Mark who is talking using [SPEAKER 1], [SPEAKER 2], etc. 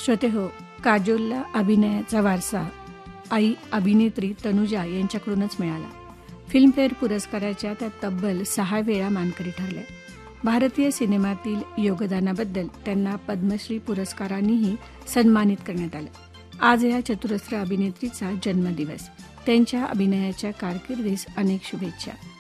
[SPEAKER 1] श्रोते हो, काजोलला अभिनयाचा वारसा आई अभिनेत्री तनुजा यांच्याकडूनच मिळाला. फिल्मफेअर पुरस्काराच्या त्या तब्बल 6 वेळा मानकरी ठरल्या. भारतीय सिनेमातील योगदानाबद्दल त्यांना पद्मश्री पुरस्कारानेही सन्मानित करण्यात आलं. आज या चतुरस्र अभिनेत्रीचा जन्मदिवस. त्यांच्या अभिनयाच्या कारकिर्दीस अनेक शुभेच्छा.